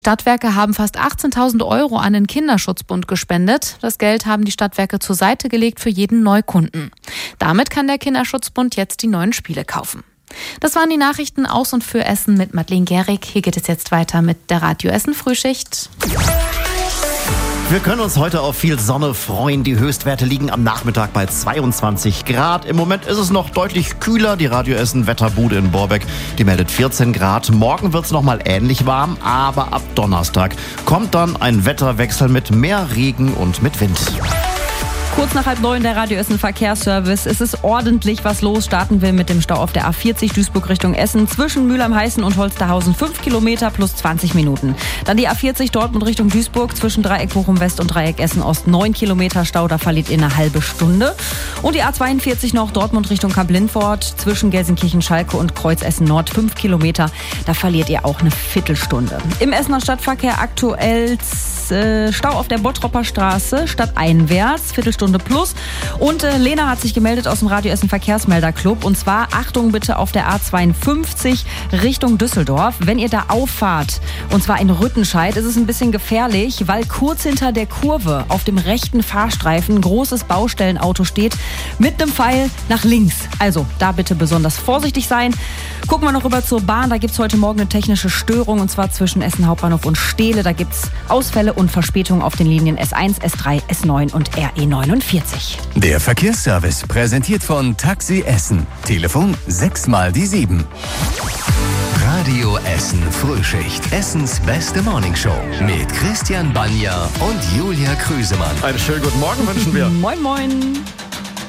Stadtwerke haben fast 18.000 € an den Kinderschutzbund gespendet. Das Geld haben die Stadtwerke zur Seite gelegt für jeden Neukunden. Damit kann der Kinderschutzbund jetzt die neuen Spiele kaufen. Das waren die Nachrichten aus und für Essen mit Madeleine Gehrig. Hier geht es jetzt weiter mit der Radio Essen Frühschicht. Wir können uns heute auf viel Sonne freuen. Die Höchstwerte liegen am Nachmittag bei 22 Grad. Im Moment ist es noch deutlich kühler. Die Radio Essen Wetterbude in Borbeck, die meldet 14 Grad. Morgen wird es noch mal ähnlich warm, aber ab Donnerstag kommt dann ein Wetterwechsel mit mehr Regen und mit Wind. Kurz nach 8:30 der Radio Essen Verkehrsservice. Es ist ordentlich was los. Starten wir mit dem Stau auf der A40 Duisburg Richtung Essen. Zwischen Mülheim-Heißen und Holsterhausen 5 Kilometer plus 20 Minuten. Dann die A40 Dortmund Richtung Duisburg. Zwischen Dreieck Bochum West und Dreieck Essen Ost 9 Kilometer Stau. Da verliert ihr eine halbe Stunde. Und die A42 noch Dortmund Richtung Kamp-Lindfort. Zwischen Gelsenkirchen-Schalke und Kreuz Essen Nord 5 Kilometer. Da verliert ihr auch eine Viertelstunde. Im Essener Stadtverkehr aktuell Stau auf der Bottropper Straße stadteinwärts, Viertelstunde plus. Und Lena hat sich gemeldet aus dem Radio Essen Verkehrsmelderclub. Und zwar, Achtung bitte, auf der A52 Richtung Düsseldorf. Wenn ihr da auffahrt, und zwar in Rüttenscheid, ist es ein bisschen gefährlich, weil kurz hinter der Kurve auf dem rechten Fahrstreifen ein großes Baustellenauto steht mit einem Pfeil nach links. Also da bitte besonders vorsichtig sein. Gucken wir noch rüber zur Bahn. Da gibt es heute Morgen eine technische Störung, und zwar zwischen Essen Hauptbahnhof und Stehle. Da gibt es Ausfälle und Verspätungen auf den Linien S1, S3, S9 und RE49. Der Verkehrsservice präsentiert von Taxi Essen. Telefon 6x7. Radio Essen Frühschicht. Essens beste Morningshow mit Christian Banja und Julia Krüsemann. Einen schönen guten Morgen wünschen wir. Moin, moin.